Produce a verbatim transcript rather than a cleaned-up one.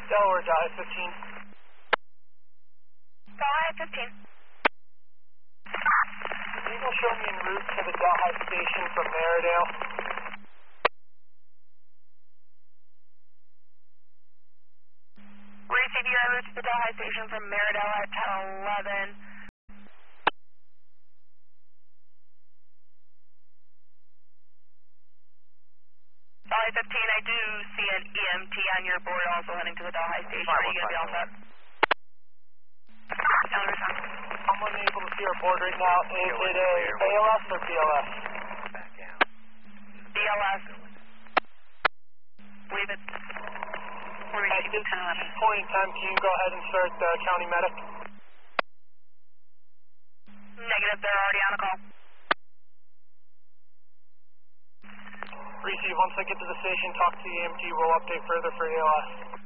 Delaware, Delhi fifteen. Delhi fifteen. Eagle, show me en route to the Delhi station from Maridale. Receive you en route to the Delhi station from Maridale at ten eleven. Delhi fifteen, I do see an E M T on your board also heading to the Delhi station. Are you going to be all set? I'm unable to see our board right now. Is it a A L S or B L S? Back down. B L S. Leave it. We're At this point in time, can you go ahead and start the county medic? Negative, they're already on a call. Receive, once I get to the station, talk to the E M T, we'll update further for A L S.